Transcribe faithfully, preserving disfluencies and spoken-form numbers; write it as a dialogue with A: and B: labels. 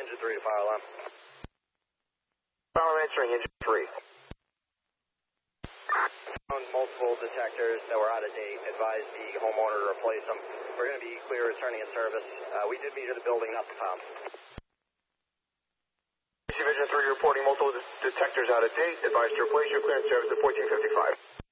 A: engine three to fire alarm.
B: Fire alarm answering engine three.
A: Found multiple detectors that were out of date. Advised the homeowner to replace them. We're going to be clear returning in service. Uh, we did meter the building, not the pound.
B: Engine three reporting multiple detectors out of date. Advised to replace your clearance service at fourteen fifty-five.